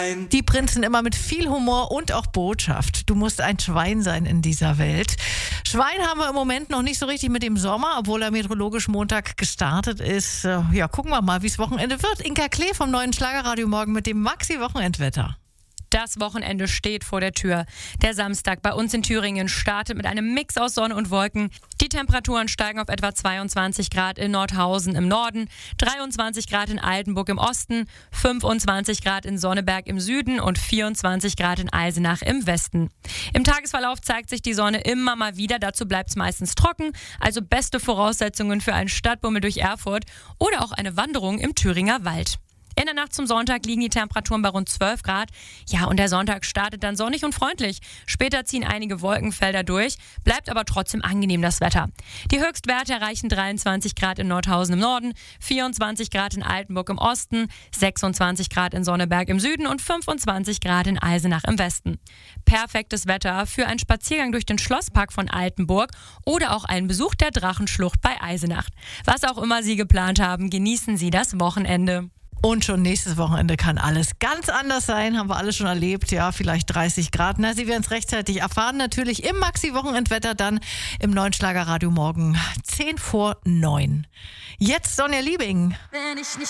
Die Prinzen immer mit viel Humor und auch Botschaft. Du musst ein Schwein sein in dieser Welt. Schwein haben wir im Moment noch nicht so richtig mit dem Sommer, obwohl er meteorologisch Montag gestartet ist. Ja, gucken wir mal, wie es Wochenende wird. Inka Klee vom neuen Schlagerradio morgen mit dem Maxi-Wochenendwetter. Das Wochenende steht vor der Tür. Der Samstag bei uns in Thüringen startet mit einem Mix aus Sonne und Wolken. Die Temperaturen steigen auf etwa 22 Grad in Nordhausen im Norden, 23 Grad in Altenburg im Osten, 25 Grad in Sonneberg im Süden und 24 Grad in Eisenach im Westen. Im Tagesverlauf zeigt sich die Sonne immer mal wieder, dazu bleibt es meistens trocken, also beste Voraussetzungen für einen Stadtbummel durch Erfurt oder auch eine Wanderung im Thüringer Wald. In der Nacht zum Sonntag liegen die Temperaturen bei rund 12 Grad. Ja, und der Sonntag startet dann sonnig und freundlich. Später ziehen einige Wolkenfelder durch, bleibt aber trotzdem angenehm das Wetter. Die Höchstwerte erreichen 23 Grad in Nordhausen im Norden, 24 Grad in Altenburg im Osten, 26 Grad in Sonneberg im Süden und 25 Grad in Eisenach im Westen. Perfektes Wetter für einen Spaziergang durch den Schlosspark von Altenburg oder auch einen Besuch der Drachenschlucht bei Eisenach. Was auch immer Sie geplant haben, genießen Sie das Wochenende. Und schon nächstes Wochenende kann alles ganz anders sein, haben wir alle schon erlebt, ja, vielleicht 30 Grad. Na, Sie werden es rechtzeitig erfahren, natürlich im Maxi-Wochenendwetter, dann im neuen Schlagerradio morgen 10 vor 9. Jetzt Sonja Liebing. Wenn ich nicht